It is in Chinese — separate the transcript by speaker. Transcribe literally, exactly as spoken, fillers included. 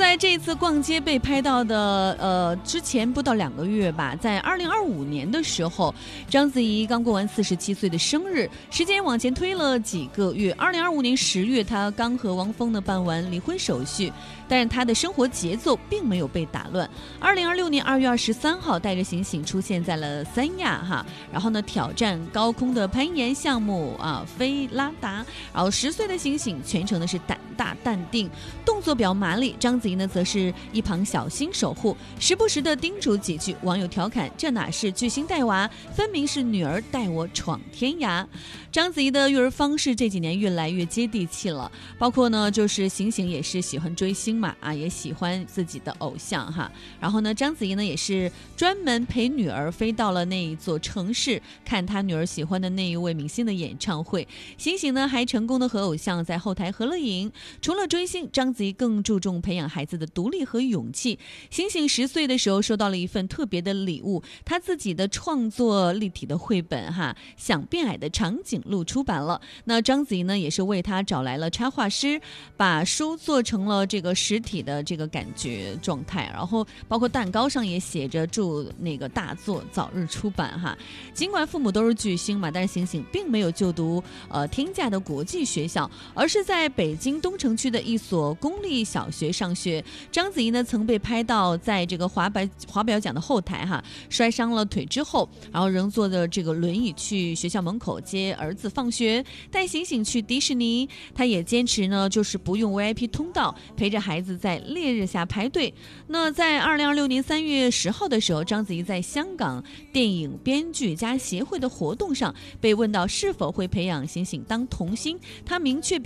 Speaker 1: 在这一次逛街被拍到的呃之前不到两个月吧，在二零二五年的时候，章子怡刚过完四十七岁的生日，时间往前推了几个月，二零二五年十月，她刚和汪峰呢办完离婚手续，但是她的生活节奏并没有被打乱。二零二六年二月二十三号，带着醒醒出现在了三亚哈，然后呢挑战高空的攀岩项目啊，飞拉达。然后十岁的醒醒全程呢是胆大淡定，动作比较麻利，章子怡呢则是一旁小心守护，时不时的叮嘱几句。网友调侃：这哪是巨星带娃，分明是女儿带我闯天涯。章子怡的育儿方式这几年越来越接地气了，包括呢就是醒醒也是喜欢追星嘛，啊也喜欢自己的偶像哈。然后呢章子怡呢也是专门陪女儿飞到了那一座城市，看她女儿喜欢的那一位明星的演唱会。醒醒呢还成功的和偶像在后台合了影。除了追星，章子怡更注重培养孩子的独立和勇气。醒醒十岁的时候收到了一份特别的礼物，他自己的创作立体的绘本哈，想变矮的长颈鹿出版了。那章子怡呢也是为他找来了插画师，把书做成了这个实体的这个感觉状态，然后包括蛋糕上也写着祝那个大作早日出版哈。尽管父母都是巨星嘛，但是醒醒并没有就读呃天价的国际学校，而是在北京东城区的一所公立小学上学。章子怡呢曾被拍到在这个华表华表奖的后台哈，摔伤了腿之后，然后仍坐着这个轮椅去学校门口接儿子放学，带醒醒去迪士尼。她也坚持呢就是不用 V I P 通道，陪着孩子在烈日下排队。那在二零二六年三月十号的时候，章子怡在香港电影编剧家协会的活动上被问到是否会培养醒醒当童星，她明确